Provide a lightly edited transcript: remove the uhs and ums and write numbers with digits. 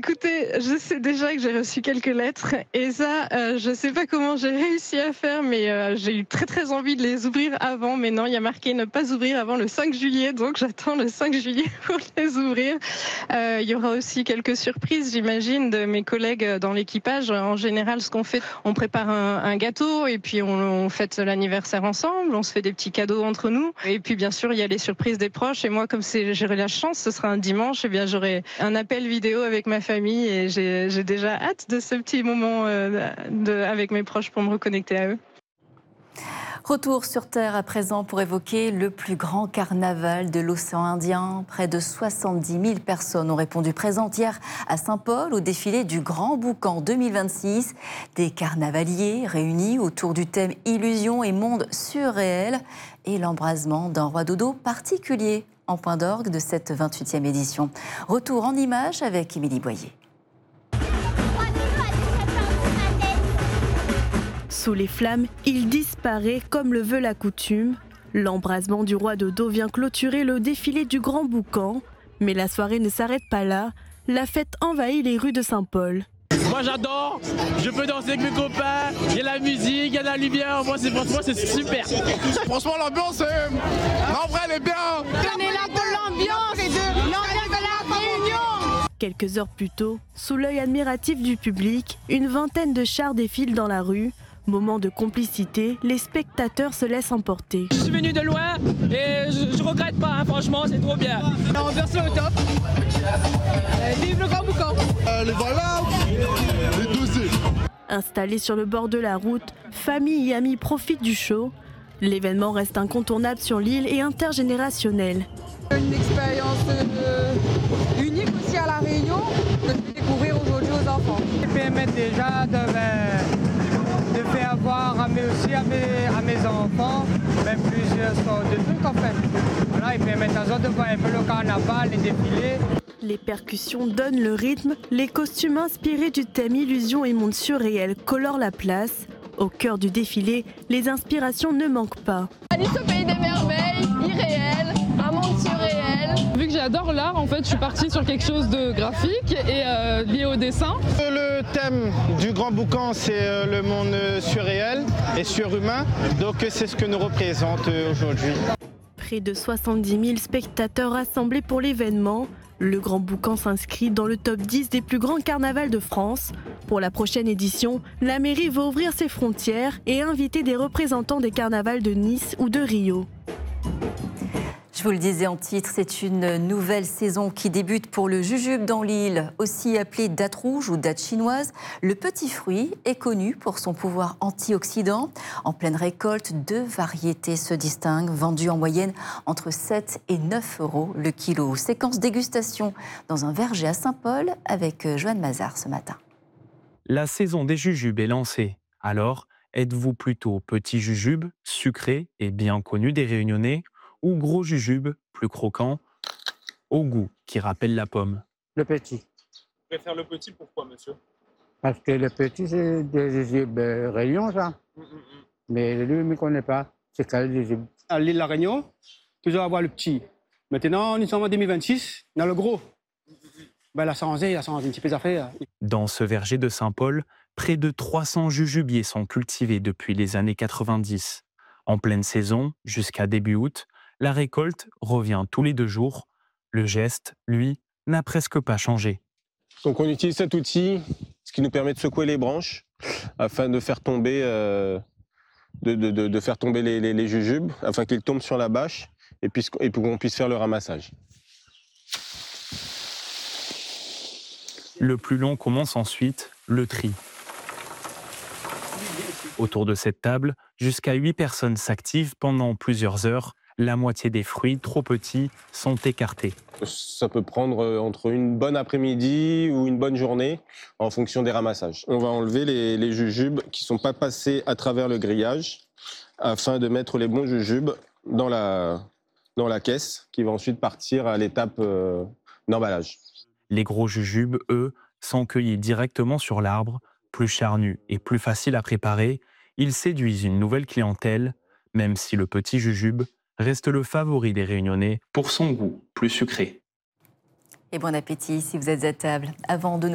Écoutez, je sais déjà que j'ai reçu quelques lettres et ça, je sais pas comment j'ai réussi à faire, mais j'ai eu très très envie de les ouvrir avant. Mais non, il y a marqué ne pas ouvrir avant le 5 juillet, donc j'attends le 5 juillet pour les ouvrir. Il y aura aussi quelques surprises, j'imagine, de mes collègues dans l'équipage. En général, ce qu'on fait, on prépare un gâteau et puis on fête l'anniversaire ensemble, on se fait des petits cadeaux entre nous. Et puis bien sûr, il y a les surprises des proches. Et moi, comme j'aurai la chance, ce sera un dimanche, et bien j'aurai un appel vidéo avec ma famille et j'ai déjà hâte de ce petit moment avec mes proches pour me reconnecter à eux. Retour sur Terre à présent pour évoquer le plus grand carnaval de l'océan Indien. Près de 70 000 personnes ont répondu présentes hier à Saint-Paul au défilé du Grand Boucan 2026. Des carnavaliers réunis autour du thème Illusion et monde surréel et l'embrasement d'un roi dodo particulier en point d'orgue de cette 28e édition. Retour en images avec Émilie Boyer. Sous les flammes, il disparaît comme le veut la coutume. L'embrasement du roi dodo vient clôturer le défilé du Grand Boucan. Mais la soirée ne s'arrête pas là. La fête envahit les rues de Saint-Paul. Moi j'adore, je peux danser avec mes copains, il y a la musique, il y a la lumière, franchement c'est super. Franchement l'ambiance, en vrai elle est bien. Donnez-la de l'ambiance et de l'ambiance de la réunion. Quelques heures plus tôt, sous l'œil admiratif du public, une vingtaine de chars défilent dans la rue. Moment de complicité, les spectateurs se laissent emporter. Je suis venu de loin et je regrette pas, franchement c'est trop bien. L'ambiance est au top. Vive le Grand Boucan. Les voilà, les dossiers. Installés sur le bord de la route, famille et amis profitent du show. L'événement reste incontournable sur l'île et intergénérationnel. Une expérience unique aussi à La Réunion que je vais découvrir aujourd'hui aux enfants. Ça permet déjà de faire voir à mes enfants plusieurs sortes de trucs en fait. Voilà, ils permettent aux autres de voir un peu le carnaval, les défilés. Les percussions donnent le rythme, les costumes inspirés du thème Illusion et monde surréel colorent la place. Au cœur du défilé, les inspirations ne manquent pas. Alice au pays des merveilles, irréel, un monde surréel. Vu que j'adore l'art, en fait, je suis partie sur quelque chose de graphique et lié au dessin. Le thème du Grand Boucan, c'est le monde surréel et surhumain. Donc c'est ce que nous représente aujourd'hui. Près de 70 000 spectateurs rassemblés pour l'événement. Le Grand Boucan s'inscrit dans le top 10 des plus grands carnavals de France. Pour la prochaine édition, la mairie va ouvrir ses frontières et inviter des représentants des carnavals de Nice ou de Rio. Je vous le disais en titre, c'est une nouvelle saison qui débute pour le jujube dans l'île, aussi appelé date rouge ou date chinoise. Le petit fruit est connu pour son pouvoir antioxydant. En pleine récolte, 2 variétés se distinguent, vendues en moyenne entre 7 et 9 € le kilo. Séquence dégustation dans un verger à Saint-Paul avec Joanne Mazard ce matin. La saison des jujubes est lancée. Alors, êtes-vous plutôt petit jujube, sucré et bien connu des Réunionnais, ou gros jujube, plus croquant, au goût qui rappelle la pomme? Le petit. Vous préférez le petit, pourquoi monsieur? Parce que le petit, c'est des jujubes Réunion, ça. Mais lui, il ne me connaît pas. C'est quel jujube? À l'île de la Réunion, toujours avoir le petit. Maintenant, nous sommes en 2026, on a le gros. Ben, il a changé un petit peu d'affaires. Dans ce verger de Saint-Paul, près de 300 jujubiers sont cultivés depuis les années 90. En pleine saison, jusqu'à début août, la récolte revient tous les 2 jours. Le geste, lui, n'a presque pas changé. Donc on utilise cet outil, ce qui nous permet de secouer les branches afin de faire tomber, les jujubes, afin qu'ils tombent sur la bâche et qu'on puisse faire le ramassage. Le plus long commence ensuite, le tri. Autour de cette table, jusqu'à 8 personnes s'activent pendant plusieurs heures. La moitié des fruits trop petits sont écartés. Ça peut prendre entre une bonne après-midi ou une bonne journée en fonction des ramassages. On va enlever les jujubes qui ne sont pas passés à travers le grillage afin de mettre les bons jujubes dans la caisse qui va ensuite partir à l'étape d'emballage. Les gros jujubes, eux, sont cueillis directement sur l'arbre. Plus charnus et plus faciles à préparer, ils séduisent une nouvelle clientèle, même si le petit jujube reste le favori des Réunionnais pour son goût plus sucré. Et bon appétit si vous êtes à table. Avant de nous